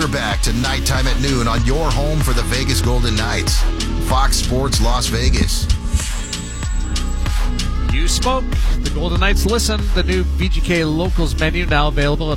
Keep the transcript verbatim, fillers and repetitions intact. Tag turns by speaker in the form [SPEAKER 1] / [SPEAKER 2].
[SPEAKER 1] We're back to Nighttime at Noon on your home for the Vegas Golden Knights. Fox Sports Las Vegas.
[SPEAKER 2] You spoke. The Golden Knights listen. The new V G K Locals menu now available at